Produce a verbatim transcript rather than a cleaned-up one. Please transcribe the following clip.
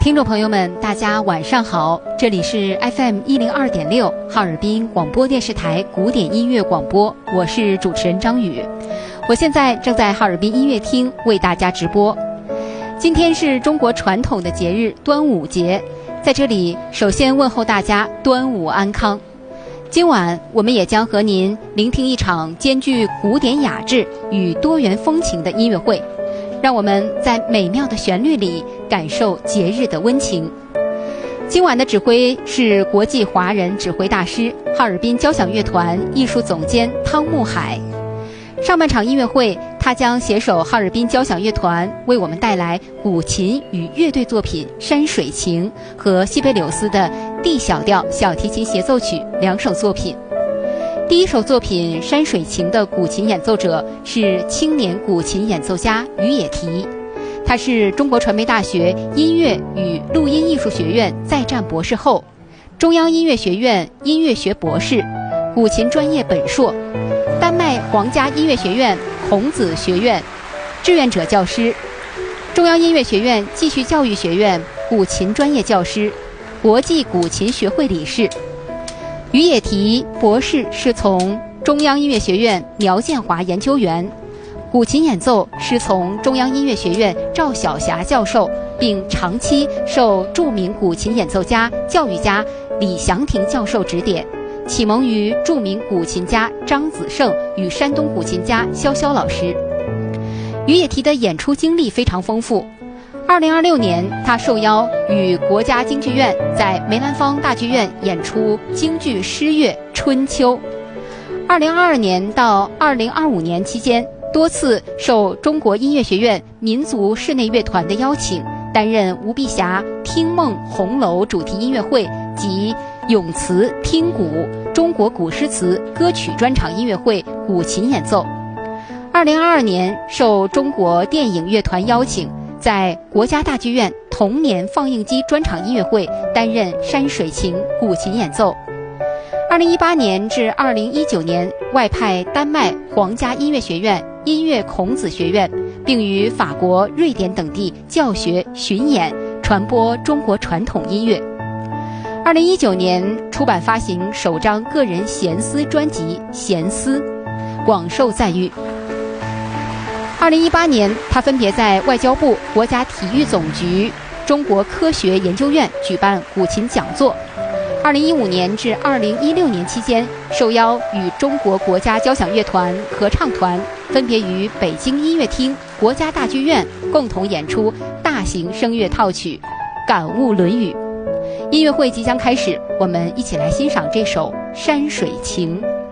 听众朋友们，大家晚上好，这里是 F M 一零二点六哈尔滨广播电视台古典音乐广播，我是主持人张宇。我现在正在哈尔滨音乐厅为大家直播。今天是中国传统的节日端午节，在这里首先问候大家端午安康。今晚我们也将和您聆听一场兼具古典雅致与多元风情的音乐会，让我们在美妙的旋律里感受节日的温情。今晚的指挥是国际华人指挥大师哈尔滨交响乐团艺术总监汤沐海。上半场音乐会，他将携手哈尔滨交响乐团为我们带来古琴与乐队作品《山水情》和西贝柳斯的 D 小调小提琴协奏曲两首作品。第一首作品《山水情》的古琴演奏者是青年古琴演奏家于野提，他是中国传媒大学音乐与录音艺术学院在战博士后，中央音乐学院音乐学博士，古琴专业本硕，丹麦皇家音乐学院孔子学院志愿者教师，中央音乐学院继续教育学院古琴专业教师，国际古琴学会理事。于野提博士是从中央音乐学院苗建华研究员，古琴演奏师从中央音乐学院赵晓霞教授，并长期受著名古琴演奏家、教育家李祥廷教授指点，启蒙于著名古琴家张子胜与山东古琴家萧萧老师。于野提的演出经历非常丰富。二零二六年，他受邀与国家京剧院在梅兰芳大剧院演出京剧诗乐《春秋》。二零二二年到二零二五年期间，多次受中国音乐学院民族室内乐团的邀请，担任吴碧霞听梦红楼主题音乐会及咏词听古中国古诗词歌曲专场音乐会古琴演奏。二零二二年，受中国电影乐团邀请，在国家大剧院童年放映机专场音乐会担任山水情古琴演奏。二零一八年至二零一九年，外派丹麦皇家音乐学院音乐孔子学院，并于法国、瑞典等地教学巡演，传播中国传统音乐。二零一九年出版发行首张个人弦思专辑《弦思》，广受赞誉。二零一八年，他分别在外交部、国家体育总局、中国科学研究院举办古琴讲座。二零一五年至二零一六年期间，受邀与中国国家交响乐团合唱团分别于北京音乐厅、国家大剧院共同演出大型声乐套曲《感悟论语》。音乐会即将开始，我们一起来欣赏这首《山水情》。